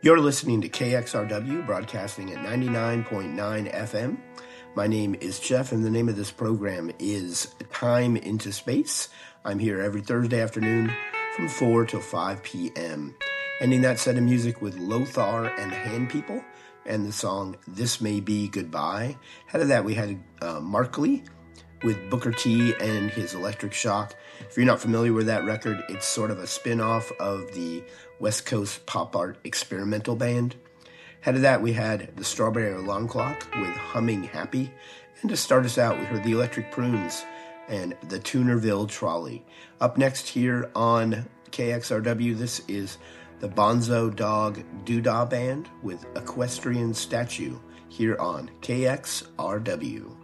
You're listening to KXRW, broadcasting at 99.9 FM. My name is Jeff, and the name of this program is Time into Space. I'm here every Thursday afternoon from 4 till 5 p.m. Ending that set of music with Lothar and the Hand People and the song This May Be Goodbye. Ahead of that, we had Markley with Booker T and his Electric Shock. If you're not familiar with that record, it's sort of a spin-off of the West Coast pop art experimental band. Ahead of that, we had the Strawberry Alarm Clock with Humming Happy. And to start us out, we heard the Electric Prunes and the Tunerville Trolley. Up next here on KXRW, this is the Bonzo Dog Doodah Band with Equestrian Statue here on KXRW.